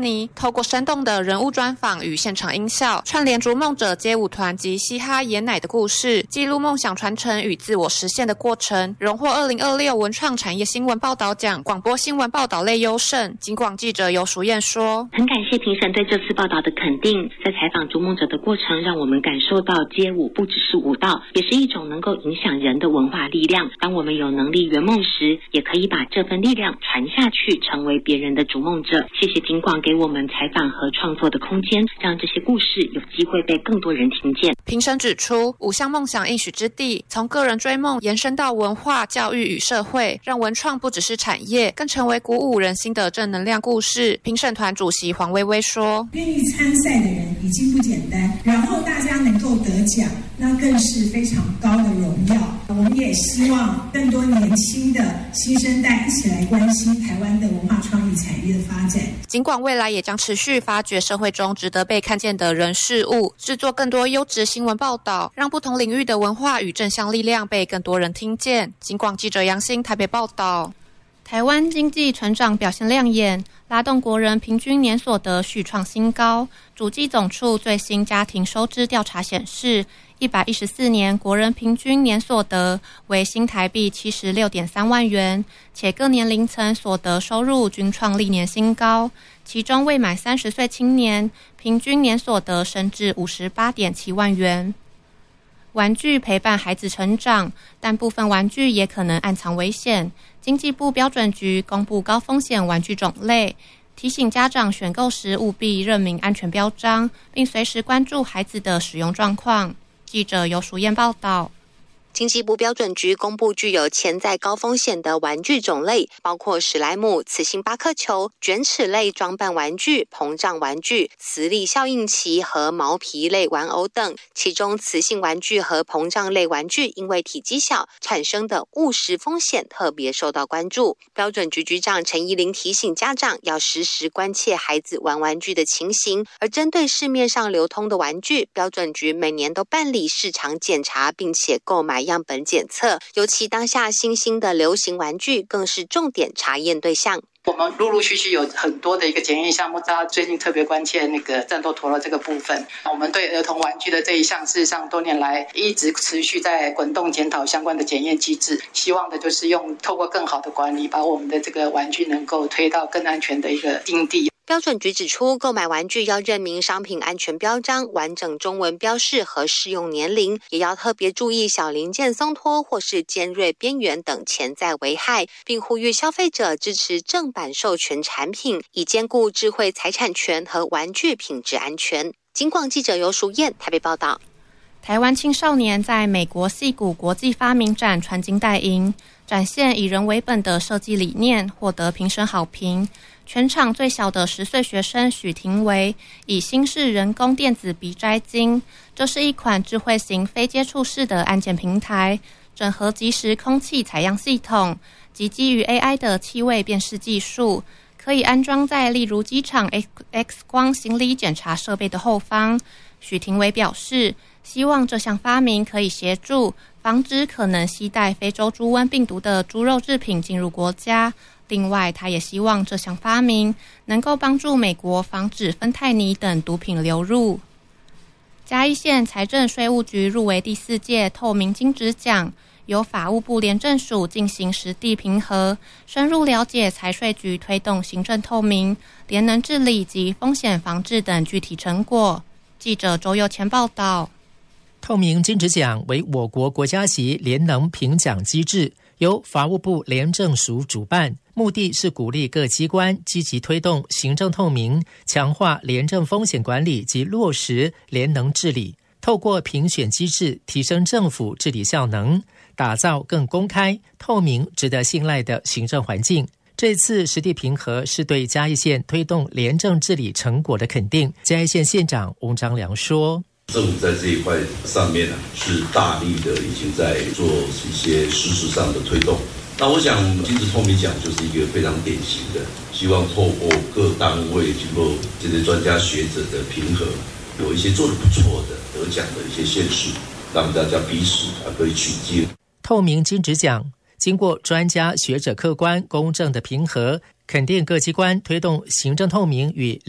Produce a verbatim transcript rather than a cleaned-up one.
芬妮，透过生动的人物专访与现场音效，串联逐梦者街舞团及嘻哈爷奶的故事，记录梦想传承与自我实现的过程，荣获二零二六文创产业新闻报道奖广播新闻报道类优胜。警广记者游淑燕说， 很感谢评审对这次报道的肯定，在采访逐梦者的过程，让我们感受到街舞不只是舞蹈，也是一种能够影响人的文化力量。当我们有能力圆梦时，也可以把这份力量传下去，成为别人的逐梦者。谢谢警广给我们采访和创作的空间，让这些故事有机会被更多人听见。 评审指出，五项梦想应许之地，从个人追梦延伸到文化、教育与社会，让文创不只是产业，更成为鼓舞人心的正能量故事。评审团主席黄薇薇说， 愿意参赛的人已经不简单，然后大家能够得奖，那更是非常高的荣耀。我们也希望更多年轻的新生代一起来关心台湾的文化创意产业的发展。 警广未来也将持续发掘社会中值得被看见的人事物，制作更多优质新闻报道，让不同领域的文化与正向力量被更多人听见。警广记者杨欣台北报道。台湾经济成长表现亮眼，拉动国人平均年所得续创新高。主计总处最新家庭收支调查显示，一百一十四年国人平均年所得为新台币七十六点三万元，且各年龄层所得收入均创历年新高。其中未满三十岁青年平均年所得升至五十八点七万元。玩具陪伴孩子成长，但部分玩具也可能暗藏危险。经济部标准局公布高风险玩具种类，提醒家长选购时务必认明安全标章，并随时关注孩子的使用状况。记者游淑燕报道。 经济部标准局公布具有潜在高风险的玩具种类，包括史莱姆、磁性巴克球、卷尺类装扮玩具、膨胀玩具、磁力效应器和毛皮类玩偶等。其中磁性玩具和膨胀类玩具因为体积小产生的误食风险特别受到关注。标准局局长陈怡玲提醒家长要时时关切孩子玩玩具的情形，而针对市面上流通的玩具，标准局每年都办理市场检查，并且购买样本检测，尤其当下新兴的流行玩具更是重点查验对象。 我们陆陆续续有很多的一个检验项目，大家最近特别关切那个战斗陀螺这个部分。我们对儿童玩具的这一项，事实上多年来一直持续在滚动检讨相关的检验机制，希望的就是用透过更好的管理，把我们的这个玩具能够推到更安全的一个境地。 标准局指出，购买玩具要认明商品安全标章、完整中文标示和适用年龄，也要特别注意小零件松脱或是尖锐边缘等潜在危害，并呼吁消费者支持正版授权产品，以兼顾智慧财产权和玩具品质安全。警广记者游淑燕台北报道。 台湾青少年在美国矽谷国际发明展穿金戴银，展现以人为本的设计理念，获得评审好评。全场最小的十岁学生许廷维以新式人工电子鼻摘金，这是一款智慧型非接触式的安检平台，整合即时空气采样系统及基于 A I 的气味辨识技术，可以安装在例如机场 X 光行李检查设备的后方。许廷维表示，希望这项发明可以协助防止可能携带非洲猪瘟病毒的猪肉制品进入国家。另外，他也希望这项发明能够帮助美国防止芬太尼等毒品流入。嘉义县财政税务局入围第四届透明金质奖，由法务部廉政署进行实地评核，深入了解财税局推动行政透明、廉能治理及风险防治等具体成果。记者周佑前报道。 透明金质奖为我国国家级廉能评奖机制，由法务部廉政署主办，目的是鼓励各机关积极推动行政透明，强化廉政风险管理及落实廉能治理，透过评选机制提升政府治理效能，打造更公开、透明、值得信赖的行政环境。这次实地评核是对嘉义县推动廉政治理成果的肯定。嘉义县县长翁章良说， 政府在这一块上面、啊、是大力的已经在做一些实质上的推动。那我想金质透明奖就是一个非常典型的，希望透过各单位经过这些专家学者的评核，有一些做得不错的得奖的一些县市，让大家彼此啊可以取经。 透明金质奖经过专家学者客观公正的评核，肯定各机关推动行政透明与